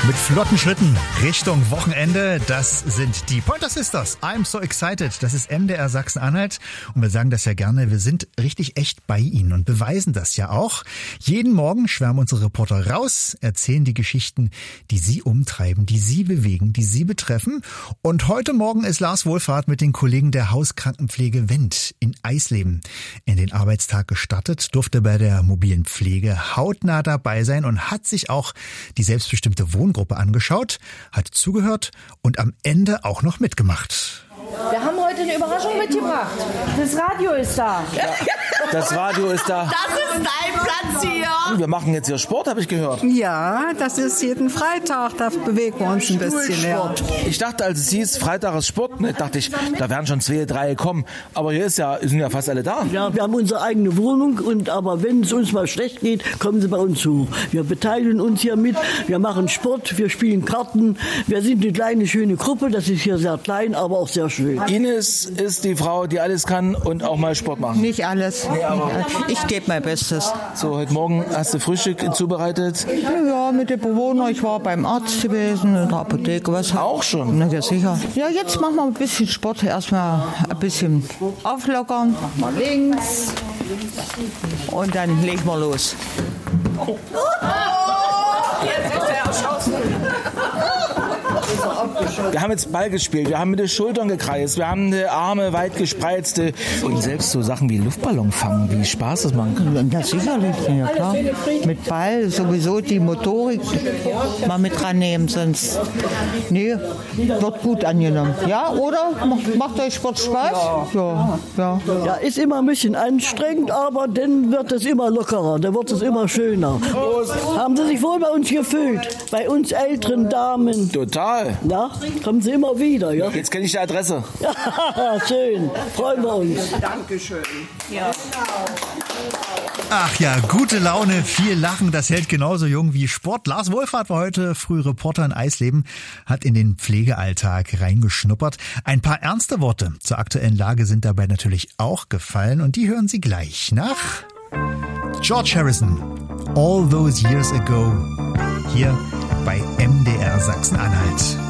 Mit flotten Schritten Richtung Wochenende, das sind die Pointer Sisters. I'm so excited. Das ist MDR Sachsen-Anhalt und wir sagen das ja gerne, wir sind richtig echt bei Ihnen und beweisen das ja auch. Jeden Morgen schwärmen unsere Reporter raus, erzählen die Geschichten, die Sie umtreiben, die Sie bewegen, die Sie betreffen. Und heute Morgen ist Lars Wohlfahrt mit den Kollegen der Hauskrankenpflege Wendt in Eisleben in den Arbeitstag gestartet, durfte bei der mobilen Pflege hautnah dabei sein und hat sich auch die selbstbestimmte Wohngruppe angeschaut, hat zugehört und am Ende auch noch mitgemacht. Wir haben heute eine Überraschung mitgebracht. Das Radio ist da. Das Radio ist da. Das ist dein Platz hier. Wir machen jetzt hier Sport, habe ich gehört. Ja, das ist jeden Freitag. Da bewegen wir uns ein bisschen. Ja. Ich dachte, als es hieß, Freitag ist Sport, ne, dachte ich, da werden schon 2, 3 kommen. Aber hier sind ja fast alle da. Ja, wir haben unsere eigene Wohnung, aber wenn es uns mal schlecht geht, kommen sie bei uns hoch. Wir beteiligen uns hier mit, wir machen Sport, wir spielen Karten. Wir sind eine kleine, schöne Gruppe. Das ist hier sehr klein, aber auch sehr schön. Ines ist die Frau, die alles kann und auch mal Sport machen. Nicht alles. Ich gebe mein Bestes. So, heute Morgen hast du Frühstück zubereitet? Ja, mit den Bewohnern. Ich war beim Arzt gewesen, in der Apotheke. Was auch schon? Na ja, sicher. Ja, jetzt machen wir ein bisschen Sport. Erstmal ein bisschen auflockern. Machen wir links. Und dann legen wir los. Wir haben jetzt Ball gespielt, wir haben mit den Schultern gekreist, wir haben die Arme weit gespreizt und selbst so Sachen wie Luftballon fangen, wie Spaß das machen kann. Ja, sicherlich, ja klar. Mit Ball sowieso die Motorik mal mit dran nehmen, sonst wird gut angenommen. Ja, oder? Macht euch Sport Spaß? Ja. Ja, ist immer ein bisschen anstrengend, aber dann wird es immer lockerer, dann wird es immer schöner. Prost. Haben Sie sich wohl bei uns gefühlt? Bei uns älteren Damen? Total. Ja, kommen Sie immer wieder, ja? Jetzt kenne ich die Adresse. Ja, schön. Freuen wir uns. Dankeschön. Ja. Ach ja, gute Laune, viel Lachen, das hält genauso jung wie Sport. Lars Wohlfahrt war heute früh Reporter in Eisleben, hat in den Pflegealltag reingeschnuppert. Ein paar ernste Worte zur aktuellen Lage sind dabei natürlich auch gefallen und die hören Sie gleich nach George Harrison, All Those Years Ago, hier bei MDR Sachsen-Anhalt.